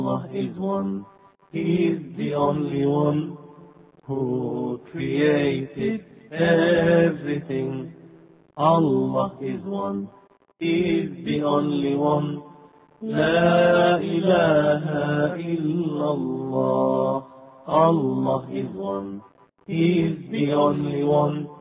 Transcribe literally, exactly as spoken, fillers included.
Allah is one. He is the only one who created everything. Allah is one. He is the only one. La ilaha illallah. Allah is one. He is the only one